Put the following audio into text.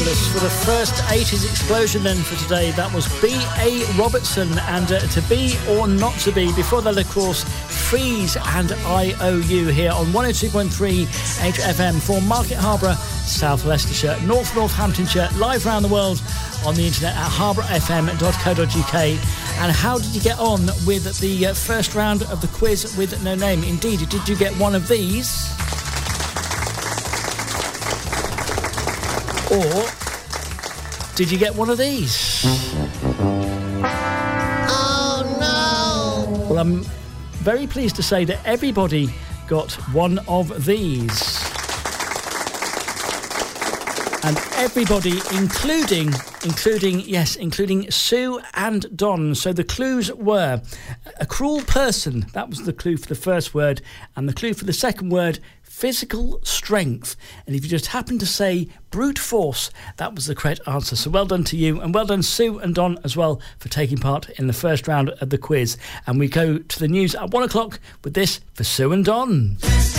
Fabulous. For the first 80s explosion then for today, that was B.A. Robertson and To Be or Not To Be. Before that, of course, Freeze and IOU here on 102.3 HFM for Market Harborough, South Leicestershire, North Northamptonshire, live around the world on the internet at harbourfm.co.uk. And how did you get on with the first round of the quiz with no name? Indeed, did you get one of these? Or did you get one of these? Oh, no! Well, I'm very pleased to say that everybody got one of these. And everybody, including Sue and Don. So the clues were a cruel person. That was the clue for the first word. And the clue for the second word, physical strength. And if you just happened to say brute force, that was the correct answer. So well done to you, and well done Sue and Don as well for taking part in the first round of the quiz. And we go to the news at 1 o'clock with this for Sue and Don.